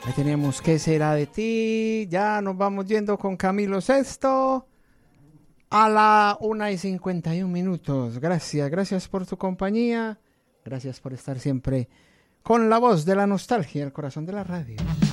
Ahí teníamos ¿Qué será de ti? Ya nos vamos yendo con Camilo Sesto a la 1:51. Gracias por tu compañía. Gracias por estar siempre con la voz de la nostalgia, el corazón de la radio.